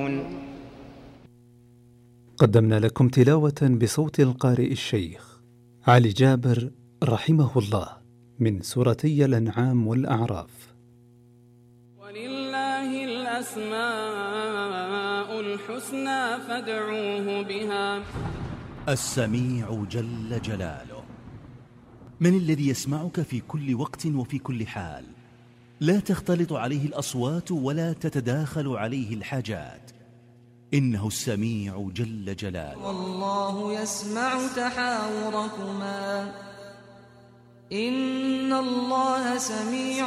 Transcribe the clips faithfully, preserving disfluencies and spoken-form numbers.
يعلمون. قدمنا لكم تلاوة بصوت القارئ الشيخ علي جابر رحمه الله من سورتي الأنعام والأعراف. ولله الأسماء الحسنى فادعوه بها. السميع جل جلاله. من الذي يسمعك في كل وقت وفي كل حال، لا تختلط عليه الأصوات ولا تتداخل عليه الحاجات، إنه السميع جل جلاله. والله يسمع تحاوركما إن الله سميع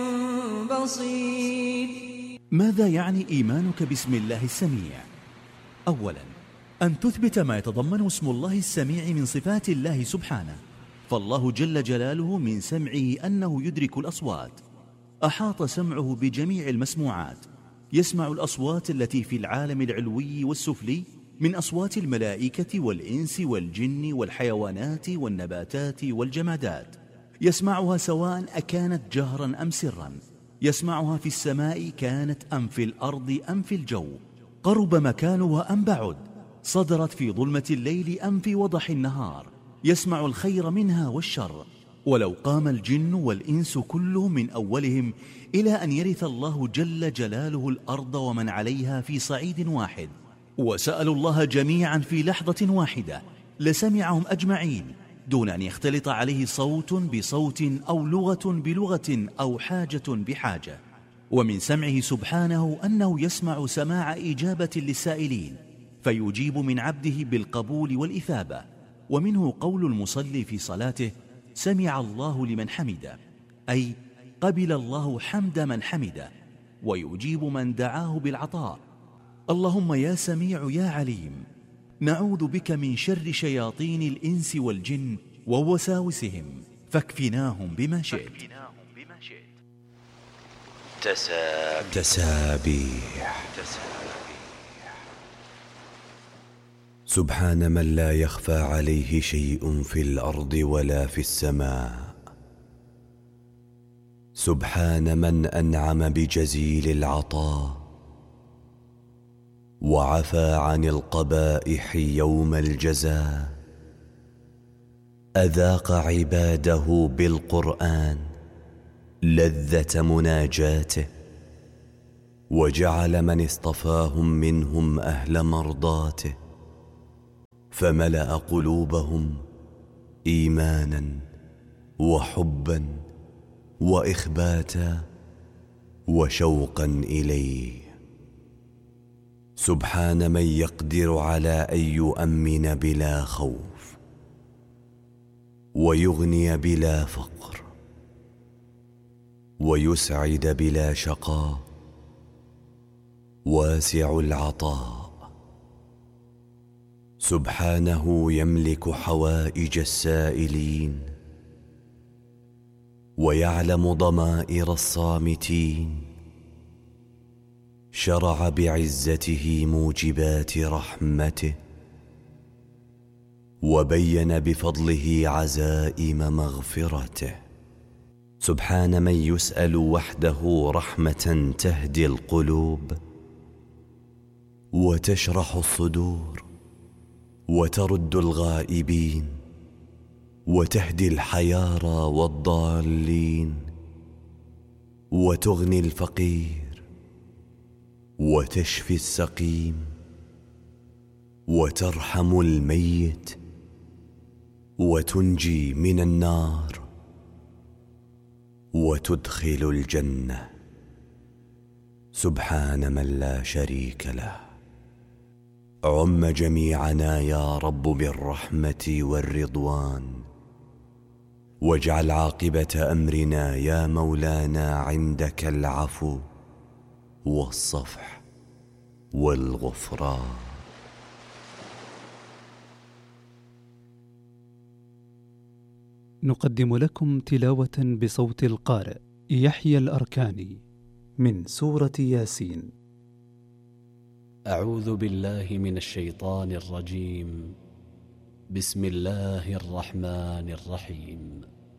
بصير. ماذا يعني إيمانك باسم الله السميع؟ أولا، أن تثبت ما يتضمن اسم الله السميع من صفات الله سبحانه، فالله جل جلاله من سمعه أنه يدرك الأصوات، أحاط سمعه بجميع المسموعات، يسمع الأصوات التي في العالم العلوي والسفلي من أصوات الملائكة والإنس والجن والحيوانات والنباتات والجمادات، يسمعها سواء أكانت جهرا أم سرا، يسمعها في السماء كانت أم في الأرض أم في الجو، قرب مكانها أم بعد، صدرت في ظلمة الليل أم في وضح النهار، يسمع الخير منها والشر. ولو قام الجن والإنس كلهم من أولهم إلى أن يرث الله جل جلاله الأرض ومن عليها في صعيد واحد، وسألوا الله جميعا في لحظة واحدة، لسمعهم أجمعين دون أن يختلط عليه صوت بصوت أو لغة بلغة أو حاجة بحاجة. ومن سمعه سبحانه أنه يسمع سماع إجابة للسائلين، فيجيب من عبده بالقبول والإثابة. ومنه قول المصلي في صلاته: سمع الله لمن حمده، أي قبل الله حمد من حمده، ويجيب من دعاه بالعطاء. اللهم يا سميع يا عليم، نعوذ بك من شر شياطين الإنس والجن ووساوسهم، فاكفناهم بما شئت. تسابيح. تسابيح. سبحان من لا يخفى عليه شيء في الأرض ولا في السماء. سبحان من أنعم بجزيل العطاء وعفى عن القبائح يوم الجزاء. أذاق عباده بالقرآن لذة مناجاته، وجعل من اصطفاهم منهم أهل مرضاته، فملأ قلوبهم إيمانا وحبا وإخباتا وشوقا إليه. سبحان من يقدر على أن يؤمن بلا خوف ويغني بلا فقر ويسعد بلا شقاء، واسع العطاء. سبحانه يملك حوائج السائلين ويعلم ضمائر الصامتين. شرع بعزته موجبات رحمته، وبين بفضله عزائم مغفرته. سبحان من يسأل وحده رحمة تهدي القلوب وتشرح الصدور وترد الغائبين وتهدي الحيارى والضالين وتغني الفقير وتشفي السقيم وترحم الميت وتنجي من النار وتدخل الجنة. سبحان من لا شريك له. عم جميعنا يا رب بالرحمة والرضوان، واجعل عاقبة أمرنا يا مولانا عندك العفو والصفح والغفران. نقدم لكم تلاوة بصوت القارئ يحيى الأركاني من سورة ياسين. أعوذ بالله من الشيطان الرجيم. بسم الله الرحمن الرحيم.